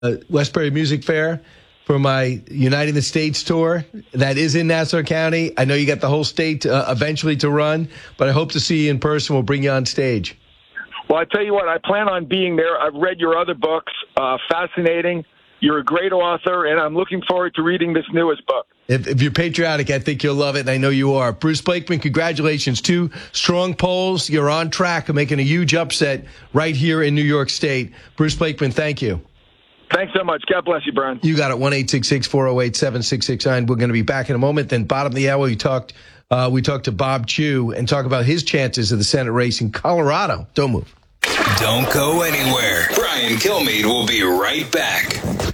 Westbury Music Fair for my Uniting the States tour that is in Nassau County. I know you got the whole state eventually to run, but I hope to see you in person. We'll bring you on stage. Well, I tell you what, I plan on being there. I've read your other books. Fascinating. You're a great author, and I'm looking forward to reading this newest book. If you're patriotic, I think you'll love it, and I know you are. Bruce Blakeman, congratulations. 2 strong polls. You're on track of making a huge upset right here in New York State. Bruce Blakeman, thank you. Thanks so much. God bless you, Brian. You got it. 1-866-408-7669. We're going to be back in a moment. Then bottom of the hour, we talked to Bob Chew and talk about his chances of the Senate race in Colorado. Don't move. Don't go anywhere. Brian Kilmeade will be right back.